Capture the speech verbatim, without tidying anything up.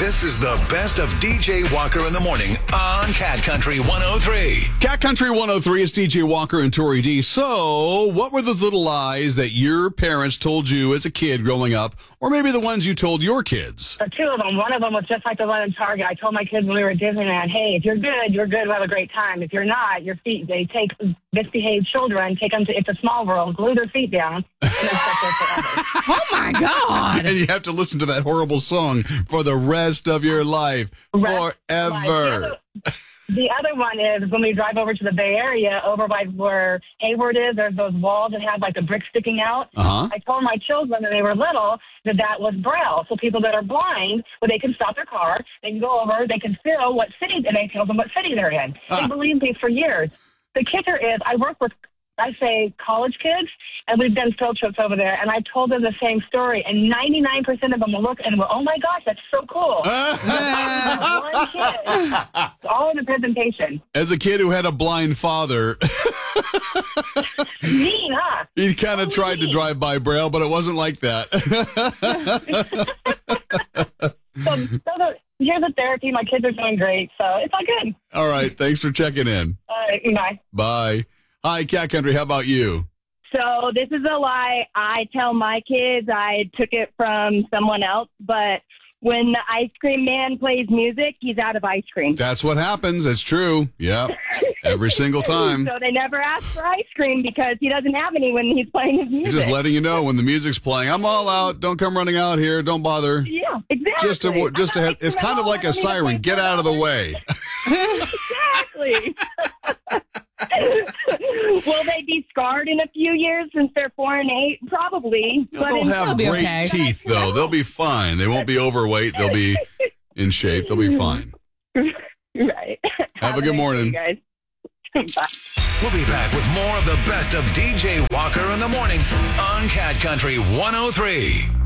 This is the best of D J Walker in the morning on Cat Country one oh three. Cat Country one oh three is D J Walker and Tori D. So, what were those little lies that your parents told you as a kid growing up, or maybe the ones you told your kids? Uh, two of them. One of them was just like the one in Target. I told my kids when we were at Disneyland, hey, if you're good, you're good, we'll have a great time. If you're not, your feet, they take misbehaved children, take them to It's a Small World, glue their feet down, and then stuck there forever. Oh, my God. And you have to listen to that horrible song for the rest of your life. Rest Forever. of life. The other, the other one is when we drive over to the Bay Area, over by where Hayward is, there's those walls that have like a brick sticking out. Uh-huh. I told my children when they were little that that was Braille. So people that are blind, well, they can stop their car, they can go over, they can feel what city, and they tell them what city they're in. Ah. They believed me for years. The kicker is I work with, I say, college kids, and we've done field trips over there, and I told them the same story, and ninety-nine percent of them will look and go, oh, my gosh, that's so cool. One kid. It's all in the presentation. As a kid who had a blind father, Mean, huh? he kind of Oh, tried to mean. drive by Braille, but it wasn't like that. So, so the, here's the therapy. My kids are doing great, so it's all good. All right. Thanks for checking in. All right, bye. Bye. Hi, Cat Country. How about you? So this is a lie I tell my kids. I took it from someone else, but when the ice cream man plays music, he's out of ice cream. That's what happens. It's true. Yeah. Every single time. So they never ask for ice cream because he doesn't have any when he's playing his music. He's just letting you know when the music's playing. I'm all out. Don't come running out here. Don't bother. Yeah, exactly. Just to, just to have, it's kind of like a siren. Get out of the way. Exactly. Will they be scarred in a few years since they're four and eight? Probably. But They'll in- have be great okay. teeth, though. They'll be fine. They won't be overweight. They'll be in shape. They'll be fine. Right. Have a good nice morning. day, guys. Bye. We'll be back with more of the best of D J Walker in the morning on Cat Country one oh three.